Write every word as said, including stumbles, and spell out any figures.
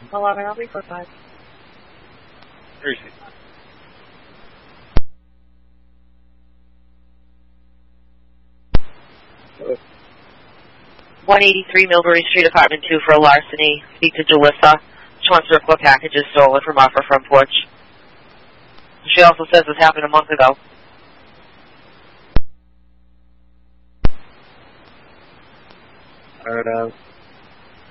eleven, I'll be for five. Appreciate it. one eighty-three Millbury Street, apartment two for a larceny. Speak to Jalissa. She wants to report packages stolen from off her front porch. She also says this happened a month ago. Alright, uh,